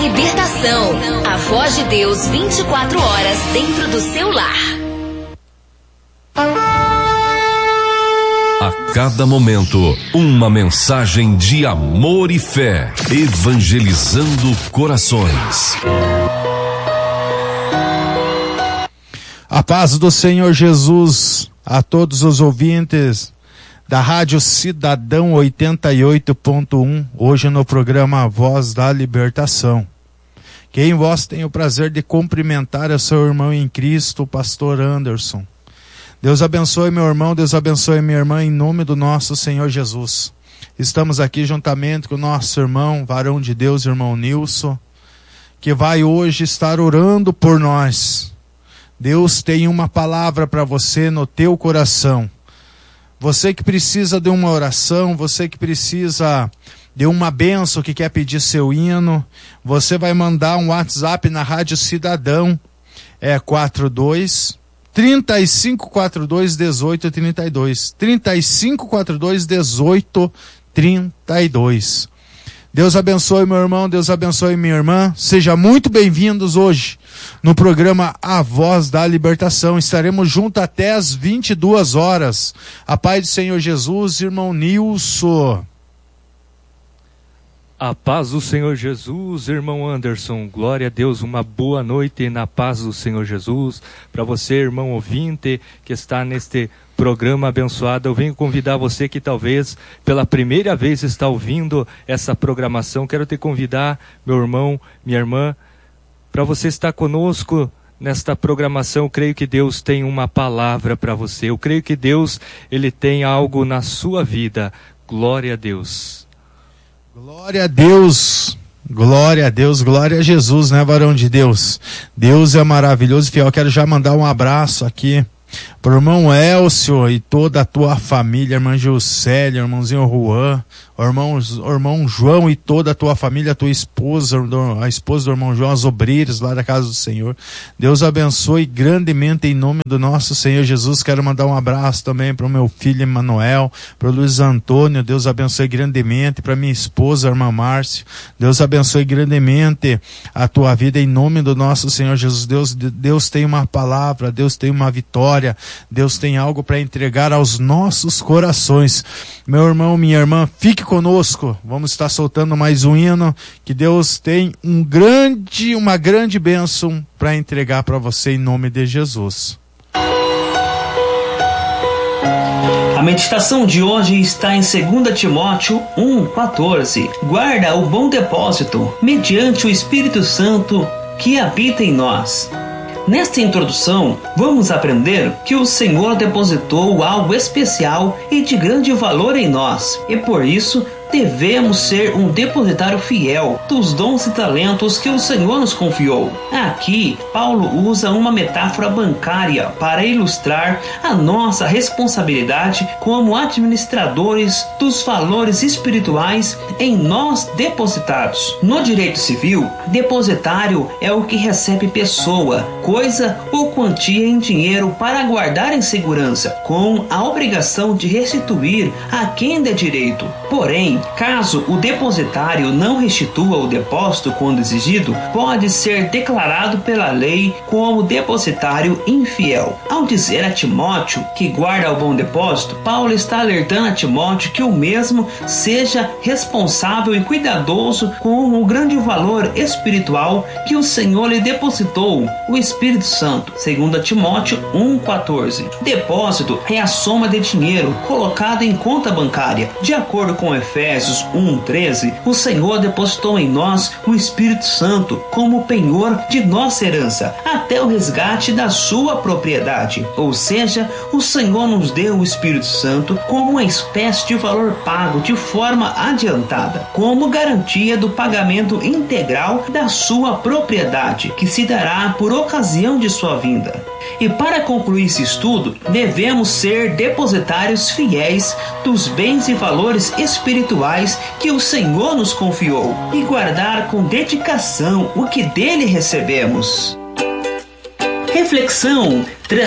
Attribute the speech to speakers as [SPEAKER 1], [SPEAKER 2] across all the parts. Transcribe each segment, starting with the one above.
[SPEAKER 1] Libertação. A voz de Deus 24 horas dentro do seu lar.
[SPEAKER 2] A cada momento, uma mensagem de amor e fé, evangelizando corações.
[SPEAKER 3] A paz do Senhor Jesus a todos os ouvintes da Rádio Cidadão 88.1, hoje no programa Voz da Libertação. Quem vós tem o prazer de cumprimentar é o seu irmão em Cristo, o pastor Anderson. Deus abençoe meu irmão, Deus abençoe minha irmã, em nome do nosso Senhor Jesus. Estamos aqui juntamente com o nosso irmão, varão de Deus, irmão Nilson, que vai hoje estar orando por nós. Deus tem uma palavra para você no teu coração. Você que precisa de uma oração, você que precisa de uma bênção, que quer pedir seu hino, você vai mandar um WhatsApp na Rádio Cidadão, 3542-1832, 3542-1832. Deus abençoe meu irmão, Deus abençoe minha irmã, sejam muito bem-vindos hoje no programa A Voz da Libertação. Estaremos juntos até as 22 horas. A paz do Senhor Jesus, irmão Nilson.
[SPEAKER 4] A paz do Senhor Jesus, irmão Anderson, glória a Deus, uma boa noite na paz do Senhor Jesus. Para você, irmão ouvinte, que está neste programa abençoado, eu venho convidar você que talvez pela primeira vez está ouvindo essa programação. Quero te convidar, meu irmão, minha irmã, para você estar conosco nesta programação. Eu creio que Deus tem uma palavra para você. Eu creio que Deus, Ele tem algo na sua vida. Glória a Deus.
[SPEAKER 3] Glória a Deus, glória a Deus, glória a Jesus, né, varão de Deus? Deus é maravilhoso e fiel. Quero já mandar um abraço aqui pro irmão Elcio e toda a tua família, irmã Gilcélia, irmãozinho Juan, irmão João e toda a tua família, a tua esposa, a esposa do irmão João, as obreiras lá da casa do Senhor. Deus abençoe grandemente em nome do nosso Senhor Jesus. Quero mandar um abraço também para o meu filho Emanuel, para o Luiz Antônio. Deus abençoe grandemente, para minha esposa, a irmã Márcia. Deus abençoe grandemente a tua vida em nome do nosso Senhor Jesus. Deus tem uma palavra, Deus tem uma vitória, Deus tem algo para entregar aos nossos corações. Meu irmão, minha irmã, fique conosco. Vamos estar soltando mais um hino, que Deus tem uma grande bênção para entregar para você em nome de Jesus.
[SPEAKER 5] A meditação de hoje está em 2 Timóteo 1,14. Guarda o bom depósito, mediante o Espírito Santo que habita em nós. Nesta introdução, vamos aprender que o Senhor depositou algo especial e de grande valor em nós, e por isso devemos ser um depositário fiel dos dons e talentos que o Senhor nos confiou. Aqui, Paulo usa uma metáfora bancária para ilustrar a nossa responsabilidade como administradores dos valores espirituais em nós depositados. No direito civil, depositário é o que recebe pessoa, coisa ou quantia em dinheiro para guardar em segurança, com a obrigação de restituir a quem der direito. Porém, caso o depositário não restitua o depósito quando exigido, pode ser declarado pela lei como depositário infiel. Ao dizer a Timóteo que guarda o bom depósito, Paulo está alertando a Timóteo que o mesmo seja responsável e cuidadoso com o grande valor espiritual que o Senhor lhe depositou, o Espírito Santo. 2 Timóteo 1,14. Depósito é a soma de dinheiro colocado em conta bancária. De acordo com Efésios 1,13, o Senhor depositou em nós o Espírito Santo como penhor de nossa herança, até o resgate da sua propriedade. Ou seja, o Senhor nos deu o Espírito Santo como uma espécie de valor pago de forma adiantada, como garantia do pagamento integral da sua propriedade, que se dará por ocasião de sua vinda. E para concluir esse estudo, devemos ser depositários fiéis dos bens e valores espirituais que o Senhor nos confiou e guardar com dedicação o que dele recebemos. Reflexão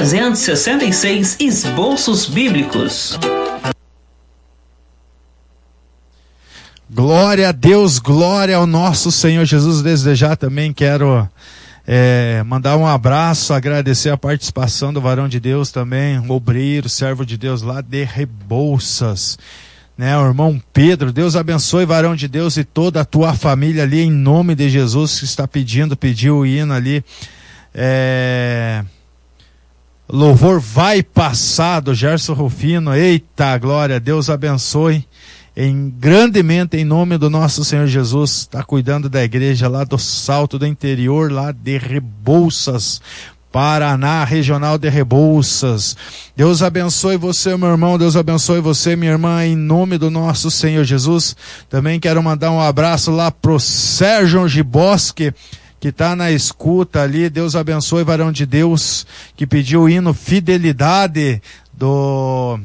[SPEAKER 5] 366 Esboços Bíblicos.
[SPEAKER 3] Glória a Deus, glória ao nosso Senhor Jesus. Desejar também quero mandar um abraço, agradecer a participação do varão de Deus também, um obreiro, servo de Deus lá de Rebouças, né, o irmão Pedro. Deus abençoe, varão de Deus, e toda a tua família ali, em nome de Jesus, que está pediu o hino ali, louvor vai passar, do Gerson Rufino. Eita, glória, Deus abençoe grandemente, em nome do nosso Senhor Jesus. Está cuidando da igreja lá do Salto do Interior, lá de Rebouças, Paraná, regional de Rebouças. Deus abençoe você, meu irmão, Deus abençoe você, minha irmã, em nome do nosso Senhor Jesus. Também quero mandar um abraço lá pro Sérgio Gibosque, que está na escuta ali. Deus abençoe, varão de Deus, que pediu o hino Fidelidade do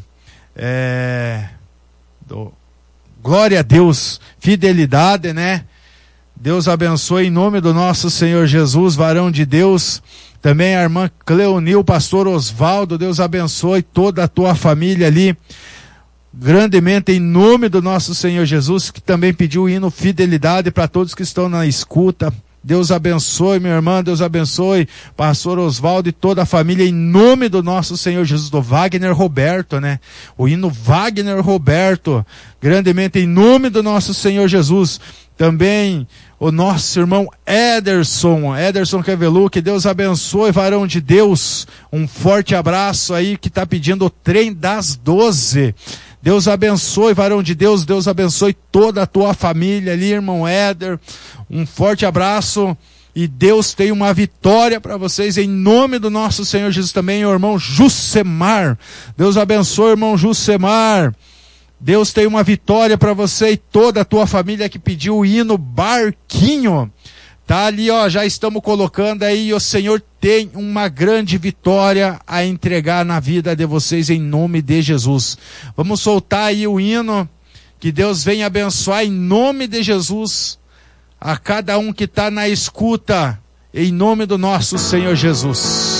[SPEAKER 3] Glória a Deus, fidelidade, né? Deus abençoe em nome do nosso Senhor Jesus, varão de Deus. Também a irmã Cleonil, pastor Osvaldo, Deus abençoe toda a tua família ali, grandemente, em nome do nosso Senhor Jesus, que também pediu o hino Fidelidade para todos que estão na escuta. Deus abençoe, minha irmã, Deus abençoe pastor Osvaldo e toda a família, em nome do nosso Senhor Jesus. Do Wagner Roberto, né? O hino Wagner Roberto, grandemente, em nome do nosso Senhor Jesus. Também o nosso irmão Ederson Cavelu, que Deus abençoe, varão de Deus. Um forte abraço aí, que está pedindo o trem das 12. Deus abençoe, varão de Deus, Deus abençoe toda a tua família ali, irmão Éder. Um forte abraço, e Deus tem uma vitória para vocês, em nome do nosso Senhor Jesus. Também o irmão Jussemar, Deus abençoe, irmão Jussemar. Deus tem uma vitória para você e toda a tua família que pediu o hino Barquinho. Tá ali, ó, já estamos colocando aí, e o Senhor tem uma grande vitória a entregar na vida de vocês, em nome de Jesus. Vamos soltar aí o hino, que Deus venha abençoar em nome de Jesus a cada um que está na escuta, em nome do nosso Senhor Jesus.